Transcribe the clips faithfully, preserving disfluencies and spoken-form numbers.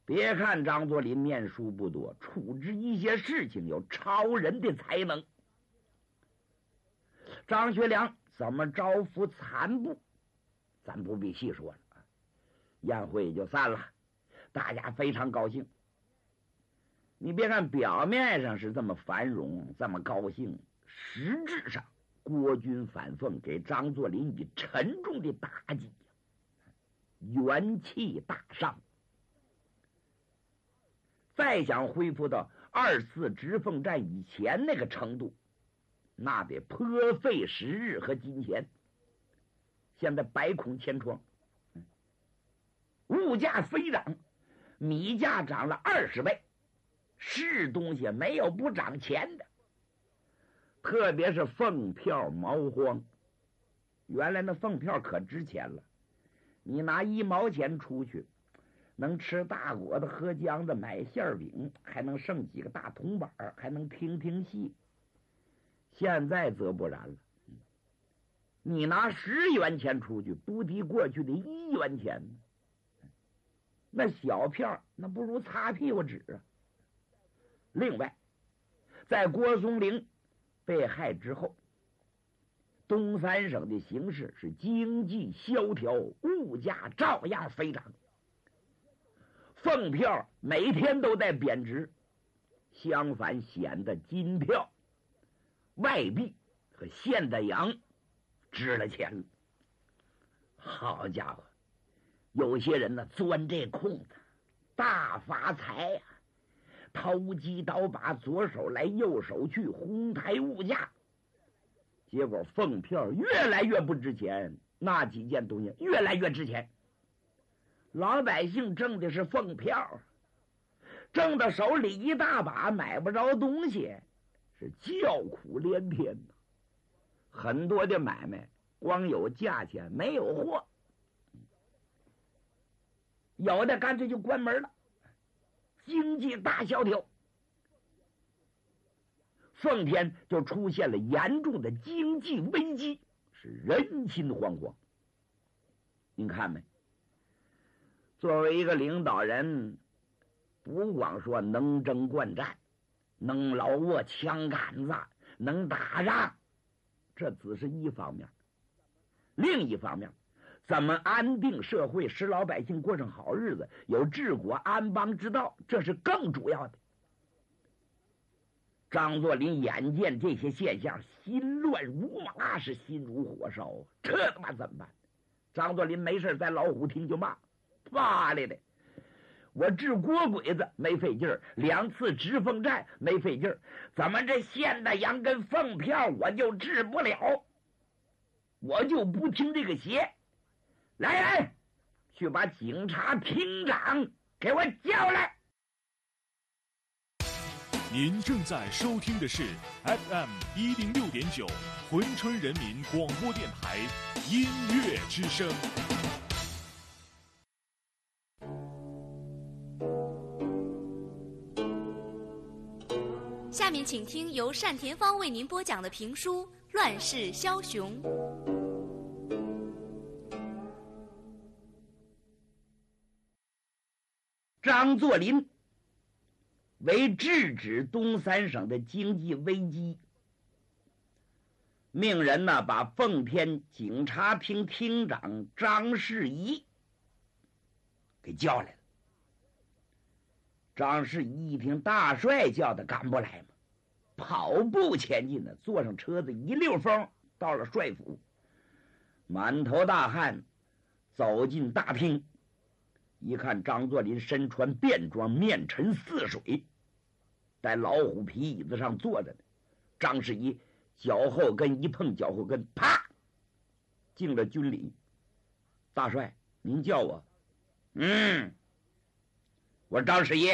别看张作霖念书不多，处置一些事情有超人的才能。张学良怎么招抚残部，咱不必细说了。宴会也就散了，大家非常高兴。你别看表面上是这么繁荣，这么高兴，实质上国军反奉给张作霖以沉重的打击，元气大伤。再想恢复到二次直奉战以前那个程度，那得颇费时日和金钱。现在百孔千疮，物价飞涨，米价涨了二十倍，是东西没有不涨钱的。特别是凤票毛荒，原来那凤票可值钱了，你拿一毛钱出去，能吃大果子喝浆子买馅饼，还能剩几个大铜板，还能听听戏。现在则不然了，你拿十元钱出去，不敌过去的一元钱。那小票那不如擦屁股纸啊。另外，在郭松龄被害之后，东三省的形势是经济萧条，物价照样飞涨，凤票每天都在贬值，相反显得金票、外币和现代洋值了钱了。好家伙，有些人呢钻这空子大发财呀、啊，投机倒把，左手来右手去，哄抬物价，结果凤票越来越不值钱，那几件东西越来越值钱。老百姓挣的是凤票，挣到手里一大把，买不着东西，是叫苦连天呐。很多的买卖光有价钱没有货，有的干脆就关门了，经济大萧条。奉天就出现了严重的经济危机，是人心惶惶。您看没？作为一个领导人，不光说能征惯战，能老握枪杆子，能打仗，这只是一方面。另一方面，怎么安定社会，使老百姓过上好日子，有治国安邦之道，这是更主要的。张作霖眼见这些现象，心乱如麻，是心如火烧啊！这他妈怎么办？张作霖没事在老虎厅就骂：骂来的！我治国鬼子没费劲儿，两次直奉战没费劲儿，怎么这现代洋跟凤票我就治不了？我就不听这个邪！来人，去把警察厅长给我叫来！ 您正在收听的是 F M 一零六点九珲春人民广播电台音乐之声。 下面请听由单田芳为您播讲的评书《乱世枭雄》。 张作霖为制止东三省的经济危机，命人呢把奉天警察厅厅长张世仪给叫来了。张世仪一听大帅叫的，敢不来吗？跑步前进的，坐上车子一溜风到了帅府，满头大汗走进大厅，一看张作霖身穿便装，面沉似水，在老虎皮椅子上坐着呢。张世仪脚后跟一碰脚后跟，啪，敬了军礼。大帅，您叫我？嗯，我是张世仪。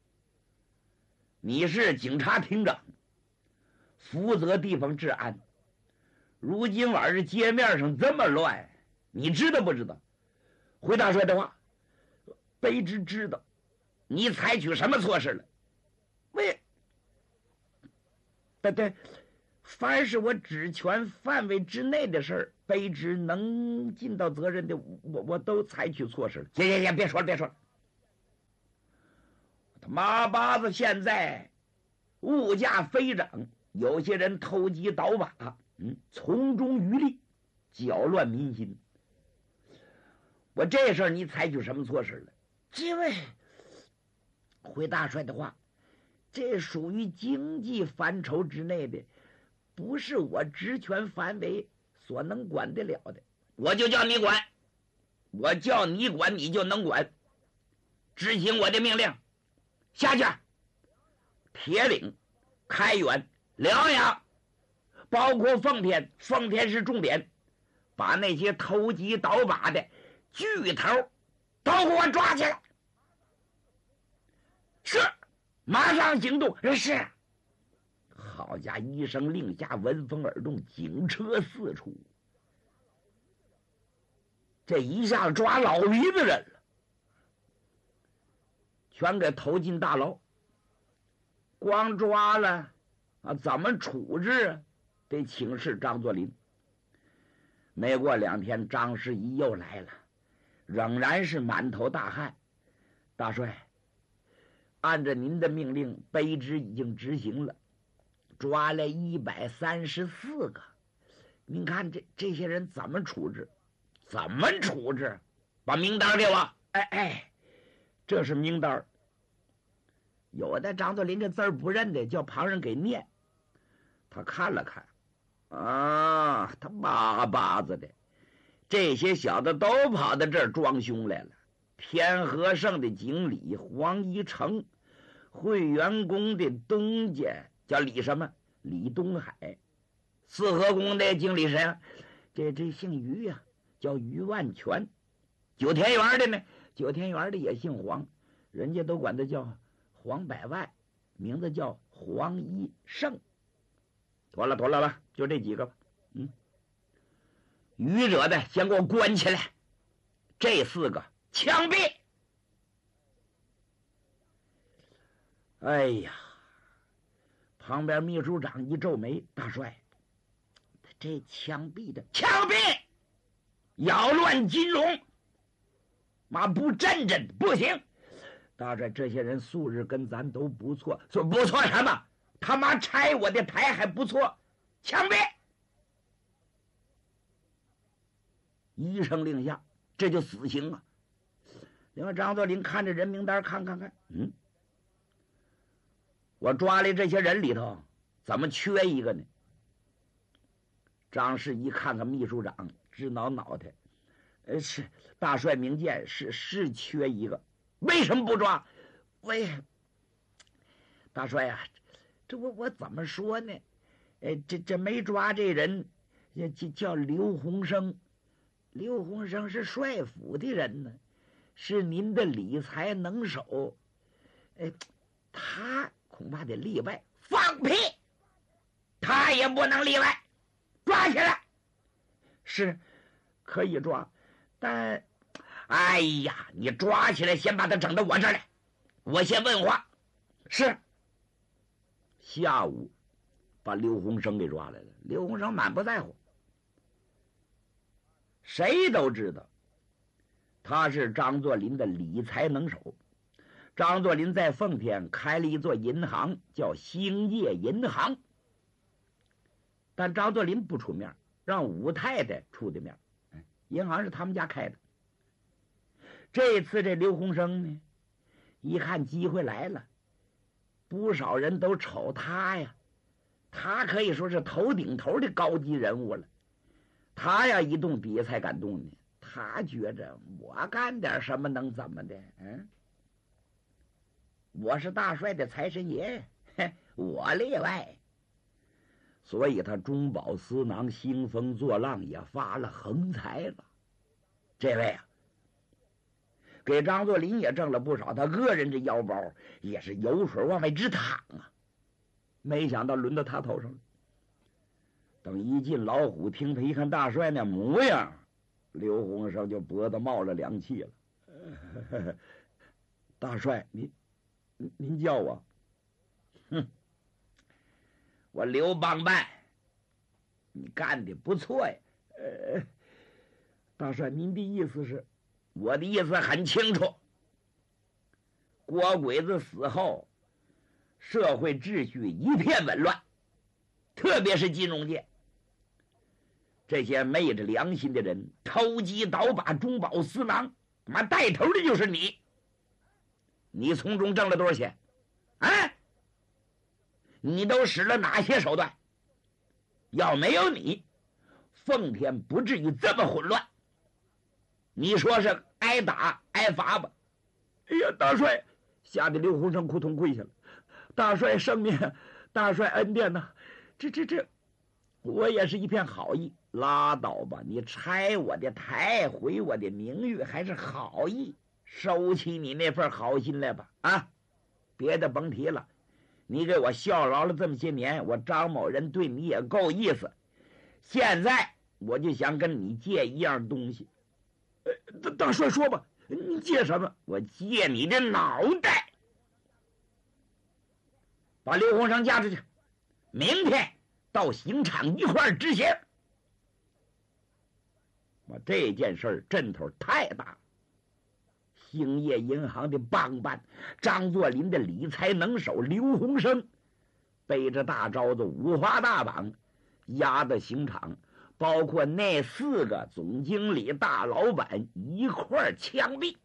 你是警察厅长，负责地方治安。如今晚上街面上这么乱，你知道不知道？回大帅的话，卑职知道。你采取什么措施了？喂，对对，凡是我职权范围之内的事儿，卑职能尽到责任的，我我都采取措施了。行行行，别说了别说了。 马八子现在物价飞涨，有些人投机倒把，嗯，从中渔利，搅乱民心。我这事儿你采取什么措施了？这位回大帅的话，这属于经济范畴之内的，不是我职权范围所能管得了的。我就叫你管，我叫你管，你就能管，执行我的命令。下去，铁岭、开原、辽阳，包括奉天，奉天是重点，把那些投机倒把的巨头都给我抓起来。是，马上行动。是。好家伙，一声令下，闻风而动，警车四处。这一下抓老驴的人了，全给投进大牢。光抓了啊，怎么处置啊？得请示张作霖。没过两天，张士仪又来了，仍然是满头大汗。大帅，按照您的命令，卑职已经执行了，抓了一百三十四个。您看这这些人怎么处置？怎么处置？把名单给我。哎哎，这是名单。有的张作霖这字儿不认得，叫旁人给念。他看了看，啊，他巴巴子的，这些小子都跑到这儿装凶来了。天和盛的经理黄一成，汇元宫的东家叫李什么？李东海。四合宫的经理谁啊？这这姓于呀、啊，叫于万全。九天园的呢？九天园的也姓黄，人家都管他叫黄百万，名字叫黄一胜。妥了妥了吧，就这几个吧。嗯，愚者的先给我关起来，这四个枪毙。哎呀，旁边秘书长一皱眉，大帅，这枪毙的枪毙，扰乱金融，妈不镇镇不行。大帅，这些人素日跟咱都不错，说不错什么？他妈拆我的台还不错，枪毙！一声令下，这就死刑啊！另外，张作霖看着人名单，看看看，嗯，我抓来这些人里头，怎么缺一个呢？张士一看看秘书长，直挠脑袋。呃，是大帅明鉴，是是缺一个，为什么不抓？喂，大帅呀、啊，这我我怎么说呢？哎，这这没抓这人，叫叫刘洪生。刘洪生是帅府的人呢，是您的理财能手。哎，他恐怕得例外。放屁！他也不能例外，抓起来。是，可以抓，但，哎呀，你抓起来，先把他整到我这儿来，我先问话。是。下午把刘洪生给抓来了。刘洪生满不在乎，谁都知道他是张作霖的理财能手。张作霖在奉天开了一座银行，叫兴业银行，但张作霖不出面，让武太太出的面。银行是他们家开的。这次这刘洪生呢，一看机会来了，不少人都瞅他呀，他可以说是头顶头的高级人物了。他呀一动笔才敢动呢，他觉着我干点什么能怎么的？嗯，我是大帅的财神爷，我例外。所以他中饱私囊，兴风作浪，也发了横财了。这位啊，给张作霖也挣了不少，他个人这腰包也是油水往外直淌啊。没想到轮到他头上了。等一进老虎厅，他一看大帅那模样，刘洪生就脖子冒了凉气了。呃、大帅，您您叫我？哼，我刘邦办，你干的不错呀。呃，大帅，您的意思是？我的意思很清楚。 郭鬼子死后，社会秩序一片紊乱，特别是金融界，这些昧着良心的人投机倒把、中饱私囊，妈带头的就是你。你从中挣了多少钱？啊？你都使了哪些手段？要没有你，奉天不至于这么混乱。你说是挨打挨罚吧？哎呀，大帅！吓得刘洪生扑通跪下了。大帅圣明，大帅恩典呐！这这这，我也是一片好意。拉倒吧，你拆我的台，毁我的名誉，还是好意。收起你那份好心来吧！啊，别的甭提了。你给我效劳了这么些年，我张某人对你也够意思。现在我就想跟你借一样东西。呃，大帅说吧，你借什么？我借你的脑袋。把刘洪生架出去，明天到刑场一块儿执行。我这件事阵头太大了。兴业银行的帮办张作霖的理财能手刘洪生，背着大招子五花大绑，押到刑场，包括那四个总经理大老板一块枪毙。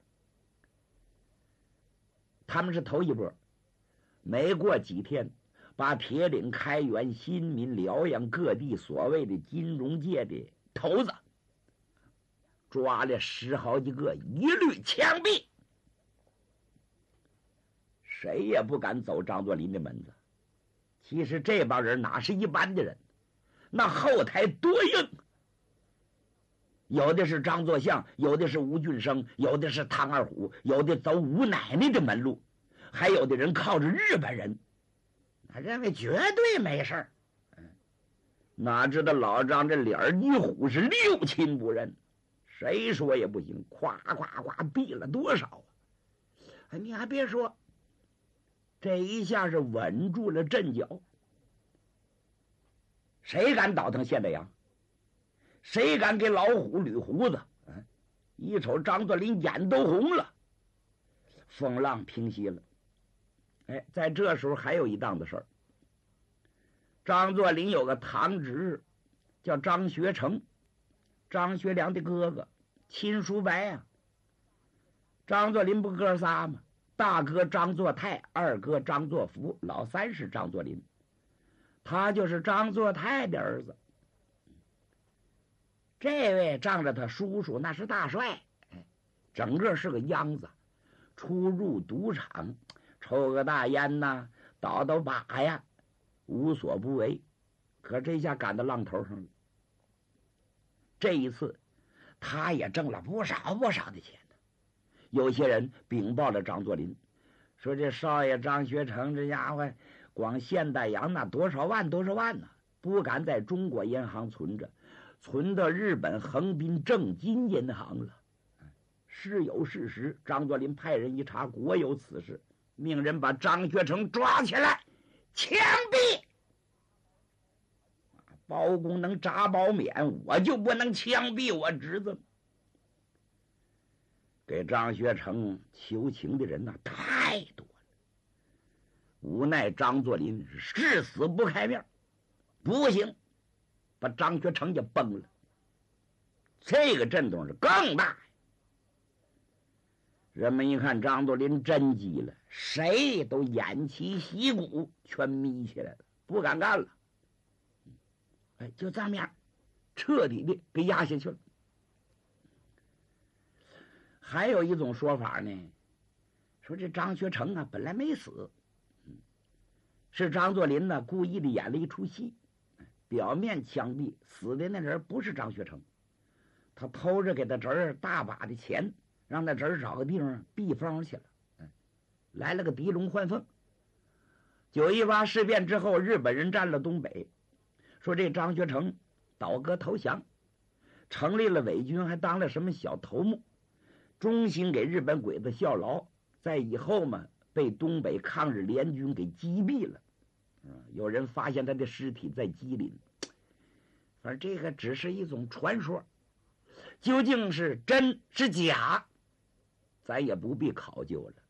他们是头一波，没过几天，把铁岭、开原、新民、辽阳各地所谓的金融界的头子抓了十好几个，一律枪毙。谁也不敢走张作霖的门子。其实这帮人哪是一般的人，那后台多硬。有的是张作相，有的是吴俊生，有的是唐二虎，有的走吴奶奶的门路，还有的人靠着日本人，他认为绝对没事儿。哪知道老张这脸一虎是六亲不认，谁说也不行，夸夸夸毙了多少啊！哎，你还别说，这一下是稳住了阵脚。谁敢倒腾现代洋？谁敢给老虎捋胡子？嗯，一瞅张作霖眼都红了。风浪平息了。哎，在这时候还有一档子事儿。张作霖有个堂侄叫张学成，张学良的哥哥，亲叔伯啊。张作霖不哥仨吗？大哥张作泰，二哥张作福，老三是张作霖。他就是张作泰的儿子。这位仗着他叔叔那是大帅，整个是个秧子，出入赌场抽个大烟呐，倒倒把呀，无所不为。可这下赶到浪头上了。这一次他也挣了不少不少的钱呢。有些人禀报了张作霖，说这少爷张学成这家伙光现代洋那多少万多少万呢，不敢在中国银行存着，存到日本横滨正金银行了。是有事实。张作霖派人一查，果有此事，命人把张学成抓起来枪毙。包公能铡褒免，我就不能枪毙我侄子。给张学成求情的人呐、啊、太多了。无奈张作霖是誓死不开面，不行，把张学成也崩了。这个震动是更大。人们一看张作霖真急了，谁都偃旗息鼓，全眯起来了，不敢干了。哎，就这么样，彻底的给压下去了。还有一种说法呢，说这张学成啊本来没死，是张作霖呢故意的演了一出戏，表面枪毙，死的那人不是张学成，他偷着给他侄儿大把的钱，让他侄儿找个地方避风去了，来了个狄龙换凤。九一八事变之后，日本人占了东北，说这张学成倒戈投降，成立了伪军，还当了什么小头目，忠心给日本鬼子效劳，在以后嘛被东北抗日联军给击毙了。有人发现他的尸体在吉林，反正这个只是一种传说，究竟是真是假，咱也不必考究了。